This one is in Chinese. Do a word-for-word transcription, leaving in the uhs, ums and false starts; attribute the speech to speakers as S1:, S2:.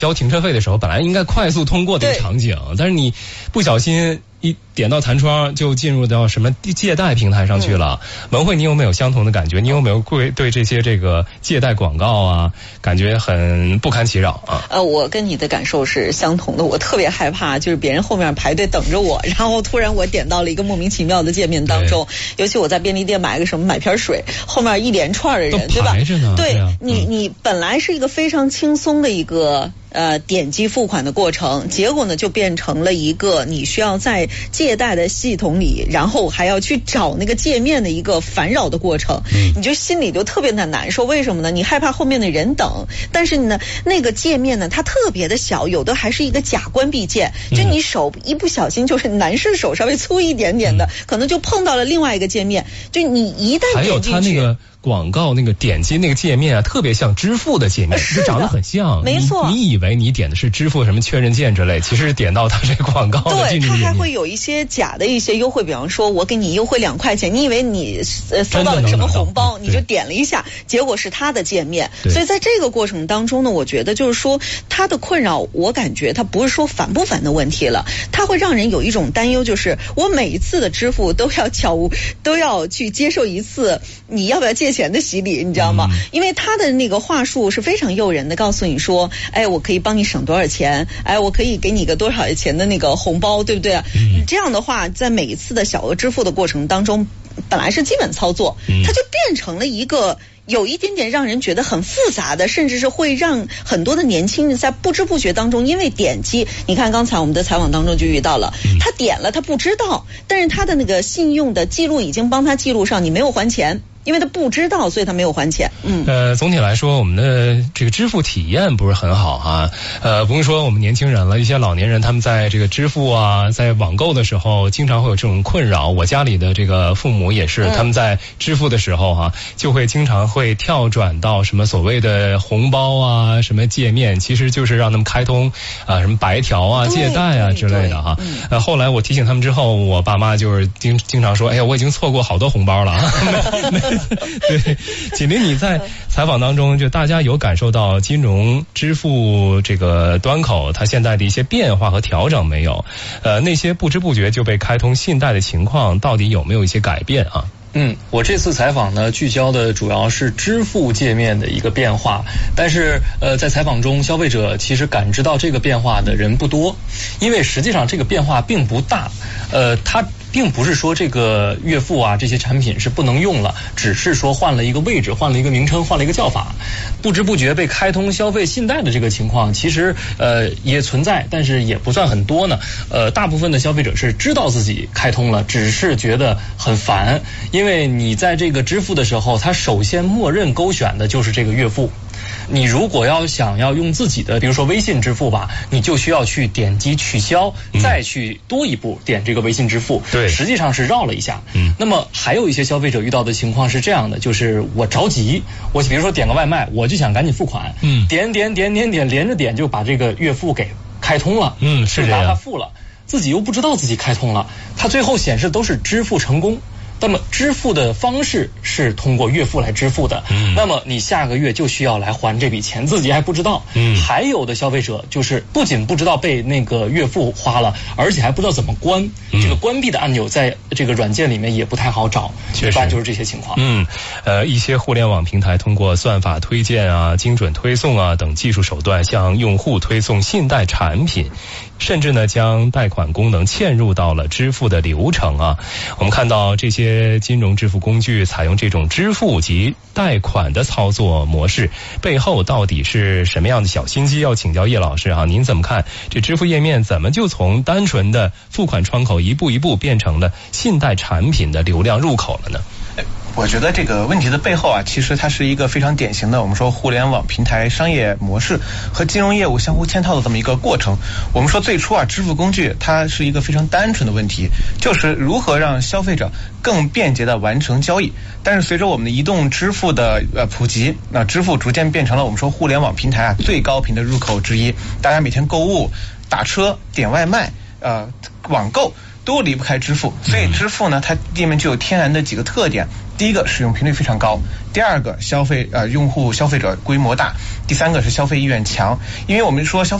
S1: 交停车费的时候，本来应该快速通过这个场景，但是你不小心一点到弹窗就进入到什么借贷平台上去了。嗯、文慧，你有没有相同的感觉？你有没有对对这些这个借贷广告啊，感觉很不堪其扰啊？
S2: 呃，我跟你的感受是相同的，我特别害怕，就是别人后面排队等着我，然后突然我点到了一个莫名其妙的界面当中，尤其我在便利店买个什么买瓶水，后面一连串的人，对吧？对，
S1: 啊、
S2: 你你本来是一个非常轻松的一个。呃，点击付款的过程，结果呢就变成了一个你需要在借贷的系统里，然后还要去找那个界面的一个烦扰的过程，嗯、你就心里就特别的难受。为什么呢？你害怕后面的人等，但是呢，那个界面呢，它特别的小，有的还是一个假关闭键，就你手一不小心，就是男士手稍微粗一点点的，嗯、可能就碰到了另外一个界面，就你一旦点进去，
S1: 还有它那个广告那个点击那个界面啊，特别像支付的界面，就长得很像。
S2: 没错，
S1: 你, 你以为你点的是支付什么确认键之类，其实点到它这广告的进入界面。
S2: 对，它还会有一些假的一些优惠，比方说我给你优惠两块钱，你以为你呃收到了什么红包，你就点了一下，结果是它的界面。所以在这个过程当中呢，我觉得就是说它的困扰，我感觉它不是说烦不烦的问题了，它会让人有一种担忧，就是我每一次的支付都要悄无都要去接受一次你要不要借钱的洗礼，你知道吗？嗯、因为他的那个话术是非常诱人的，告诉你说，哎，我可以帮你省多少钱，哎，我可以给你个多少钱的那个红包，对不对？嗯、这样的话，在每一次的小额支付的过程当中，本来是基本操作，嗯、它就变成了一个有一点点让人觉得很复杂的，甚至是会让很多的年轻人在不知不觉当中，因为点击，你看刚才我们的采访当中就遇到了，嗯、他点了，他不知道，但是他的那个信用的记录已经帮他记录上，你没有还钱。因为他不知道，所以他没有还钱。嗯，
S1: 呃，总体来说，我们的这个支付体验不是很好哈。呃，不用说我们年轻人了，一些老年人他们在这个支付啊，在网购的时候，经常会有这种困扰。我家里的这个父母也是，嗯、他们在支付的时候哈、啊，就会经常会跳转到什么所谓的红包啊，什么界面，其实就是让他们开通啊什么白条啊、借贷啊之类的哈。嗯、呃，后来我提醒他们之后，我爸妈就是经经常说，哎呀，我已经错过好多红包了啊。对，锦麟，你在采访当中，就大家有感受到金融支付这个端口它现在的一些变化和调整没有？呃，那些不知不觉就被开通信贷的情况，到底有没有一些改变啊？
S3: 嗯，我这次采访呢，聚焦的主要是支付界面的一个变化，但是呃，在采访中，消费者其实感知到这个变化的人不多，因为实际上这个变化并不大，呃，它并不是说这个月付啊这些产品是不能用了，只是说换了一个位置，换了一个名称，换了一个叫法，不知不觉被开通消费信贷的这个情况，其实呃也存在，但是也不算很多呢。呃，大部分的消费者是知道自己开通了，只是觉得很烦，因为你在这个支付的时候，它首先默认勾选的就是这个月付。你如果要想要用自己的，比如说微信支付吧，你就需要去点击取消，嗯、再去多一步点这个微信支付。
S1: 对，
S3: 实际上是绕了一下。嗯，那么还有一些消费者遇到的情况是这样的，就是我着急，我比如说点个外卖，我就想赶紧付款，嗯，点点点点点，连着点就把这个月付给开通了。
S1: 嗯，是这样。
S3: 把它付了，自己又不知道自己开通了，它最后显示都是支付成功。那么支付的方式是通过月付来支付的，嗯，那么你下个月就需要来还这笔钱，自己还不知道。嗯，还有的消费者就是不仅不知道被那个月付花了，而且还不知道怎么关，嗯、这个关闭的按钮在这个软件里面也不太好找，一般就是这些情况。
S1: 嗯，呃，一些互联网平台通过算法推荐啊、精准推送啊等技术手段，向用户推送信贷产品，甚至呢将贷款功能嵌入到了支付的流程啊。我们看到这些金融支付工具采用这种支付及贷款的操作模式，背后到底是什么样的小心机？要请教叶老师啊，您怎么看这支付页面怎么就从单纯的付款窗口一步一步变成了信贷产品的流量入口了呢？
S4: 我觉得这个问题的背后啊，其实它是一个非常典型的我们说互联网平台商业模式和金融业务相互嵌套的这么一个过程。我们说最初啊，支付工具它是一个非常单纯的问题，就是如何让消费者更便捷地完成交易。但是随着我们的移动支付的呃普及，那支付逐渐变成了我们说互联网平台啊最高频的入口之一。大家每天购物、打车、点外卖、呃网购。 都离不开支付。所以支付呢，它里面就有天然的几个特点。第一个，使用频率非常高；第二个，消费呃用户消费者规模大；第三个是消费意愿强。因为我们说消费